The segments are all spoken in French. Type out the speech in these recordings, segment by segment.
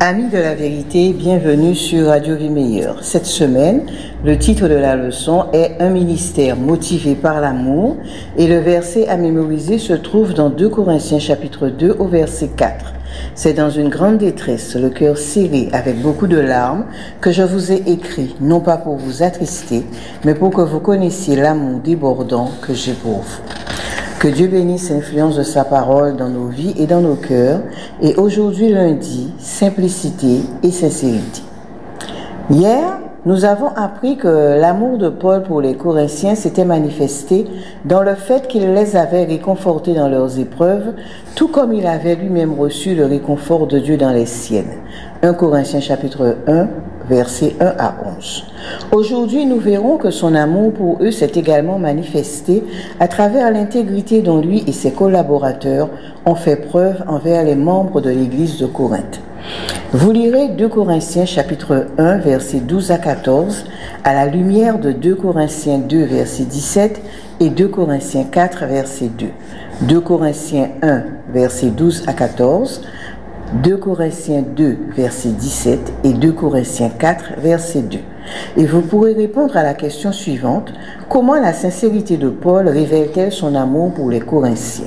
Amis de la vérité, bienvenue sur Radio Vie Meilleure. Cette semaine, le titre de la leçon est « Un ministère motivé par l'amour » et le verset à mémoriser se trouve dans 2 Corinthiens chapitre 2 au verset 4. C'est dans une grande détresse, le cœur serré avec beaucoup de larmes, que je vous ai écrit, non pas pour vous attrister, mais pour que vous connaissiez l'amour débordant que j'ai pour vous. Que Dieu bénisse l'influence de sa parole dans nos vies et dans nos cœurs. Et aujourd'hui lundi, simplicité et sincérité. Hier, nous avons appris que l'amour de Paul pour les Corinthiens s'était manifesté dans le fait qu'il les avait réconfortés dans leurs épreuves, tout comme il avait lui-même reçu le réconfort de Dieu dans les siennes. 1 Corinthiens chapitre 1, versets 1 à 11. Aujourd'hui, nous verrons que son amour pour eux s'est également manifesté à travers l'intégrité dont lui et ses collaborateurs ont fait preuve envers les membres de l'église de Corinthe. Vous lirez 2 Corinthiens chapitre 1 versets 12 à 14 à la lumière de 2 Corinthiens 2 verset 17 et 2 Corinthiens 4 verset 2. 2 Corinthiens 1 verset 12 à 14, 2 Corinthiens 2 verset 17 et 2 Corinthiens 4 verset 2. Et vous pourrez répondre à la question suivante: comment la sincérité de Paul révèle-t-elle son amour pour les Corinthiens?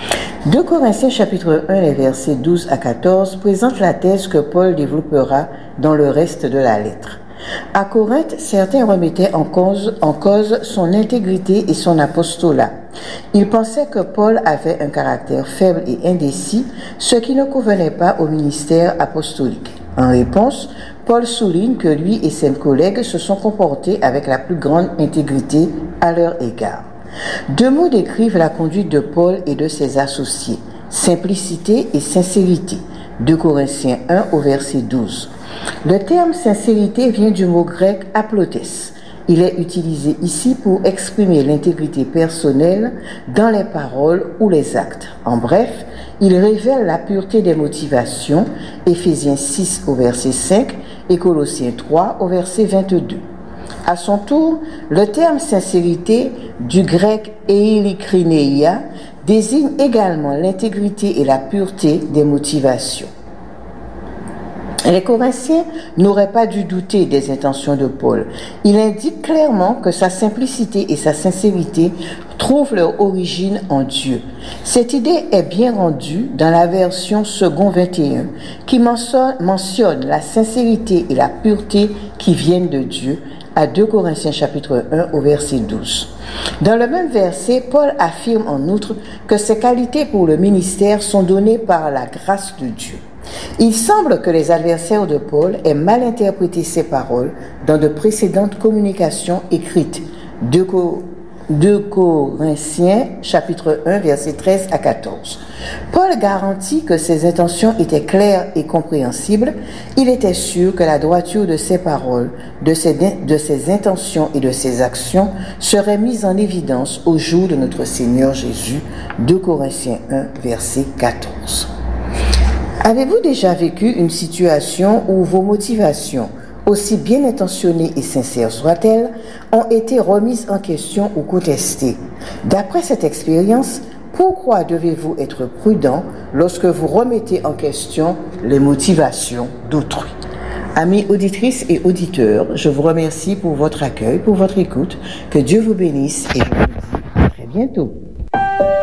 2 Corinthiens chapitre 1, les versets 12 à 14 présente la thèse que Paul développera dans le reste de la lettre. À Corinthe, certains remettaient en cause son intégrité et son apostolat. Ils pensaient que Paul avait un caractère faible et indécis, ce qui ne convenait pas au ministère apostolique. En réponse, Paul souligne que lui et ses collègues se sont comportés avec la plus grande intégrité à leur égard. 2 mots décrivent la conduite de Paul et de ses associés: simplicité et sincérité. 2 Corinthiens 1 au verset 12. Le terme sincérité vient du mot grec aplotes. Il est utilisé ici pour exprimer l'intégrité personnelle dans les paroles ou les actes. En bref, il révèle la pureté des motivations, Éphésiens 6 au verset 5 et Colossiens 3 au verset 22. À son tour, le terme sincérité, du grec eilykrineia, désigne également l'intégrité et la pureté des motivations. Les Corinthiens n'auraient pas dû douter des intentions de Paul. Il indique clairement que sa simplicité et sa sincérité trouvent leur origine en Dieu. Cette idée est bien rendue dans la version second 21, qui mentionne la sincérité et la pureté qui viennent de Dieu, à 2 Corinthiens chapitre 1 au verset 12. Dans le même verset, Paul affirme en outre que ses qualités pour le ministère sont données par la grâce de Dieu. Il semble que les adversaires de Paul aient mal interprété ces paroles dans de précédentes communications écrites. 2 Corinthiens chapitre 1 versets 13 à 14. Paul garantit que ses intentions étaient claires et compréhensibles. Il était sûr que la droiture de ses paroles, de ses intentions et de ses actions serait mise en évidence au jour de notre Seigneur Jésus. 2 Corinthiens 1 verset 14. Avez-vous déjà vécu une situation où vos motivations, aussi bien intentionnées et sincères soient-elles, ont été remises en question ou contestées? D'après cette expérience, pourquoi devez-vous être prudent lorsque vous remettez en question les motivations d'autrui? Amis auditrices et auditeurs, je vous remercie pour votre accueil, pour votre écoute. Que Dieu vous bénisse et je vous dis à très bientôt.